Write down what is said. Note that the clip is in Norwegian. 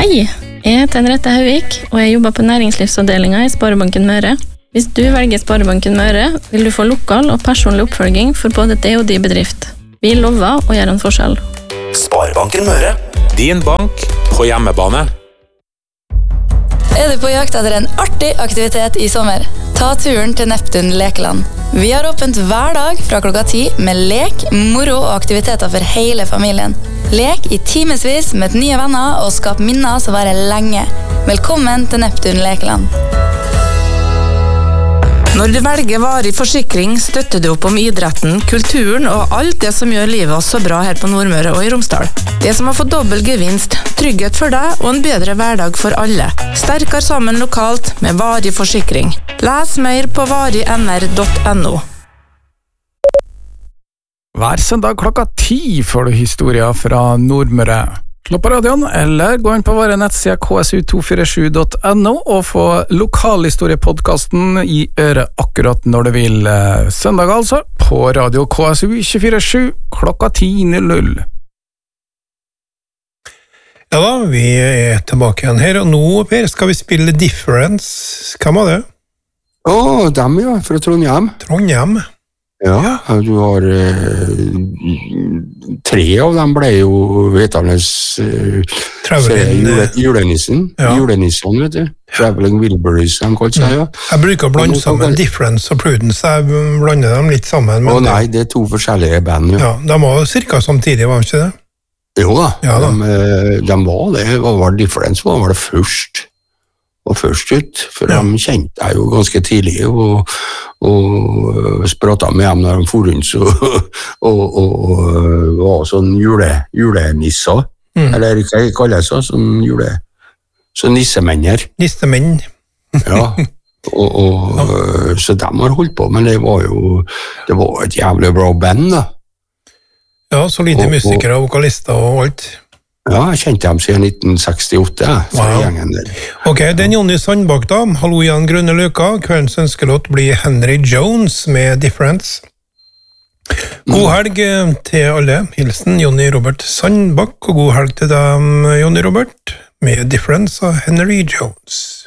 Hei, jeg heter Henriette Hauvik, og jeg jobber på næringslivsavdelingen i Sparebanken Møre. Hvis du velger Sparebanken Møre, vil du få lokal og personlig oppfølging for både det og de bedrift. Vi lover å gjøre en forskjell. Sparebanken Møre. Din bank på hjemmebane. Du på jakt etter en artig aktivitet i sommer? Ta turen til Neptun Lekeland. Vi har åpent hver dag fra klokka 10 med lek, moro og aktiviteter for hele familien. Lek i timesvis med nye venner og skap minner som varer lenge. Velkommen til Neptun Lekeland. Når du velger varig forsikring, støtter du opp om idretten, kulturen og alt det som gjør livet så bra her på Nordmøre og i Romsdal. Det som har fått dobbel gevinst, trygghet for deg og en bedre hverdag for alle. Sterkere sammen lokalt med varig forsikring. Les mer på varinr.no. Hver søndag klokka 10 får du historier fra Nordmøre. Slå på radioen, eller gå inn på våre nettsider ksu247.no og få lokalhistoriepodcasten i øret akkurat når du vil. Søndag altså, på radio KSU 24/7 klokka 10:00. Ja da, vi tilbake igjen her, og nå, Per, skal vi spille Difference. Hvem var det? Dem ja, fra Trondheim. Trondheim? Ja, du har 3 av dem ble jo vetandes julenissen. Ja. Julenissen, vet du. Traveling Wilburys, de kalt seg, ja. Jeg bruker å blande sammen Difference og Prudence, jeg blander dem litt sammen. Nei, det 2 forskjellige band, jo. Ja, de var cirka samtidig, var de ikke det? Jo da, ja, de var det. Var Difference var det først. Og først ut, for de kjente jeg jo ganske tidlig, og pratet med dem når de for rundt, og var sånn julenisser, eller hva jeg kaller det så nissemenner. Nissemenn. Ja, så de har holdt på, men det var et jævlig bra band, da. Ja, så lite musikere og vokalister og alt. Ja, jeg kjente dem siden 1968, fra gjengen der. Ok, det er Jonny Sandbakk da. Hallo Jan Grønne Løka. Kveldens ønskelåt blir Henry Jones med Difference. God helg til alle. Hilsen Jonny Robert Sandbakk, og god helg til dem, Jonny Robert, med Difference og Henry Jones.